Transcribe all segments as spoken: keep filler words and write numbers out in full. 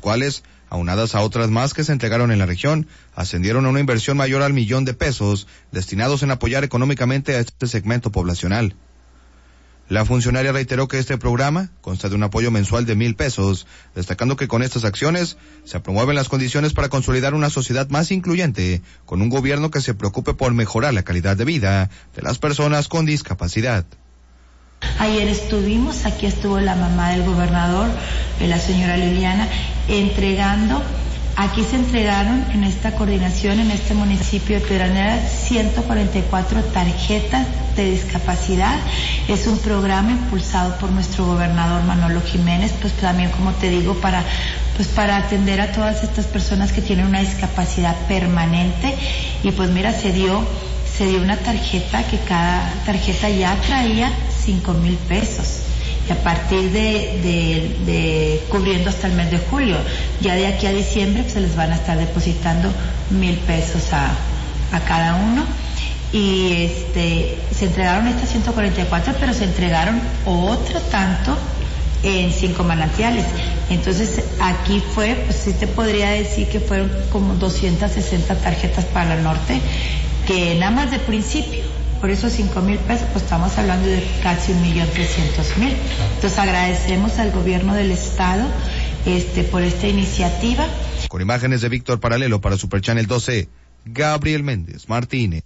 cuales, aunadas a otras más que se entregaron en la región, ascendieron a una inversión mayor al millón de pesos destinados en apoyar económicamente a este segmento poblacional. La funcionaria reiteró que este programa consta de un apoyo mensual de mil pesos, destacando que con estas acciones se promueven las condiciones para consolidar una sociedad más incluyente, con un gobierno que se preocupe por mejorar la calidad de vida de las personas con discapacidad. Ayer estuvimos, aquí estuvo la mamá del gobernador, la señora Liliana, entregando, aquí se entregaron en esta coordinación, en este municipio de Piedras Negras, ciento cuarenta y cuatro tarjetas de discapacidad. Es un programa impulsado por nuestro gobernador Manolo Jiménez, pues también, como te digo, para pues para atender a todas estas personas que tienen una discapacidad permanente. Y pues mira, se dio se dio una tarjeta que cada tarjeta ya traía cinco mil pesos. Y a partir de, de, de cubriendo hasta el mes de julio, ya de aquí a diciembre pues, se les van a estar depositando mil pesos a, a cada uno. Y este se entregaron estas ciento cuarenta y cuatro, pero se entregaron otro tanto en cinco manantiales. Entonces aquí fue, pues sí te podría decir que fueron como doscientas sesenta tarjetas para el norte, que nada más de principio, por esos cinco mil pesos, pues estamos hablando de casi un millón trescientos mil. Entonces agradecemos al gobierno del estado este por esta iniciativa. Con imágenes de Víctor Paralelo para Super Channel doce, Gabriel Méndez Martínez.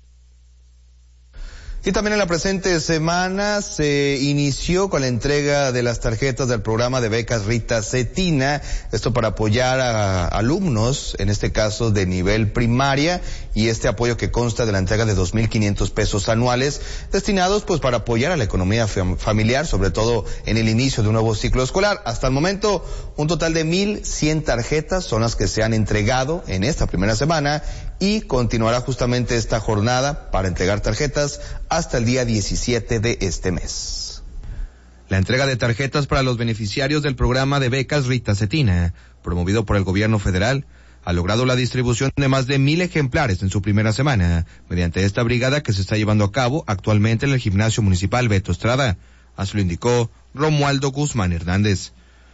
Y también en la presente semana se inició con la entrega de las tarjetas del programa de becas Rita Cetina, esto para apoyar a alumnos, en este caso de nivel primaria, y este apoyo que consta de la entrega de dos mil quinientos pesos anuales, destinados pues para apoyar a la economía fam- familiar, sobre todo en el inicio de un nuevo ciclo escolar. Hasta el momento, un total de mil cien tarjetas son las que se han entregado en esta primera semana, y continuará justamente esta jornada para entregar tarjetas hasta el día diecisiete de este mes. La entrega de tarjetas para los beneficiarios del programa de becas Rita Cetina, promovido por el gobierno federal, ha logrado la distribución de más de mil ejemplares en su primera semana, mediante esta brigada que se está llevando a cabo actualmente en el gimnasio municipal Beto Estrada. Así lo indicó Romualdo Guzmán Hernández.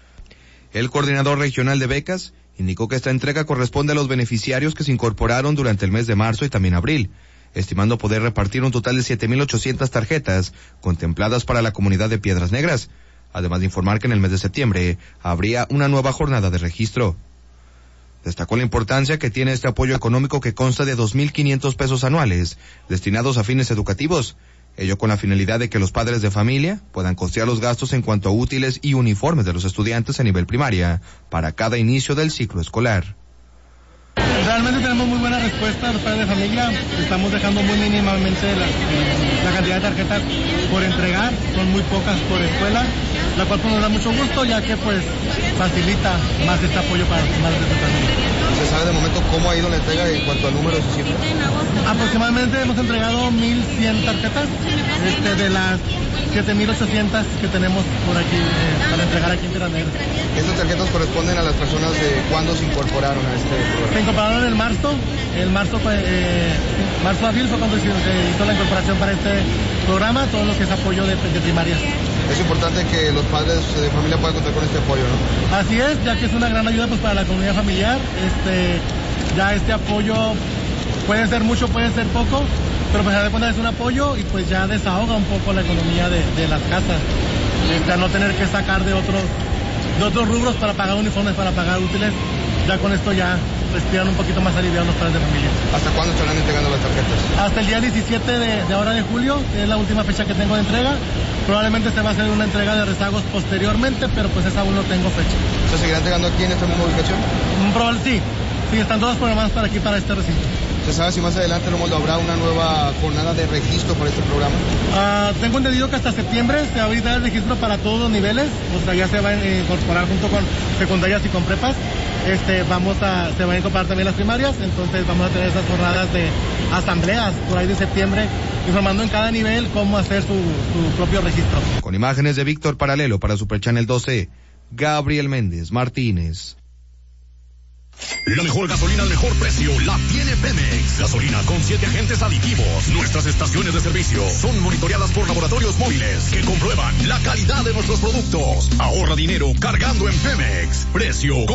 El coordinador regional de becas indicó que esta entrega corresponde a los beneficiarios que se incorporaron durante el mes de marzo y también abril, estimando poder repartir un total de siete mil ochocientas tarjetas contempladas para la comunidad de Piedras Negras, además de informar que en el mes de septiembre habría una nueva jornada de registro. Destacó la importancia que tiene este apoyo económico que consta de dos mil quinientos pesos anuales destinados a fines educativos, ello con la finalidad de que los padres de familia puedan costear los gastos en cuanto a útiles y uniformes de los estudiantes a nivel primaria para cada inicio del ciclo escolar. Realmente tenemos muy buena respuesta a los padres de familia. Estamos dejando muy mínimamente la, la cantidad de tarjetas por entregar, son muy pocas por escuela, la cual pues, nos da mucho gusto, ya que pues facilita más este apoyo para los padres de familia. ¿Se sabe de momento cómo ha ido la entrega en cuanto a números y cifras? Aproximadamente hemos entregado mil cien tarjetas este, de las siete mil ochocientas que tenemos por aquí eh, para entregar aquí en Piedras Negras. ¿Estas tarjetas corresponden a las personas de cuándo se incorporaron a este programa? Se incorporaron en marzo, el marzo fue, eh, marzo-abril fue cuando se hizo la incorporación para este programa, todo lo que es apoyo de, de primarias. Es importante que los padres de familia puedan contar con este apoyo, ¿no? Así es, ya que es una gran ayuda pues para la comunidad familiar. Este, ya este apoyo puede ser mucho, puede ser poco, pero pues a de cuenta es un apoyo y pues ya desahoga un poco la economía de, de las casas. Este, a no tener que sacar de otros, de otros rubros para pagar uniformes, para pagar útiles, ya con esto ya respiran un poquito más aliviados los padres de familia. ¿Hasta cuándo estarán entregando las tarjetas? Hasta el día diecisiete de, de ahora de julio, que es la última fecha que tengo de entrega. Probablemente se va a hacer una entrega de rezagos posteriormente, pero pues esa aún no tengo fecha. ¿Se seguirá entregando aquí en esta misma ubicación? Un probable, sí, sí, están todas programadas para aquí, para este recinto. ¿Se sabe si más adelante, Romualdo, habrá una nueva jornada de registro para este programa? Uh, tengo entendido que hasta septiembre se va a abrir el registro para todos los niveles, o sea, ya se va a incorporar junto con secundarias y con prepas. Este, vamos a, se van a incorporar también las primarias, entonces vamos a tener esas jornadas de asambleas por ahí de septiembre, informando en cada nivel cómo hacer su, su propio registro. Con imágenes de Víctor Paralelo para Super Channel doce, Gabriel Méndez Martínez. La mejor gasolina al mejor precio la tiene Pemex. Gasolina con siete agentes aditivos. Nuestras estaciones de servicio son monitoreadas por laboratorios móviles que comprueban la calidad de nuestros productos. Ahorra dinero cargando en Pemex. Precio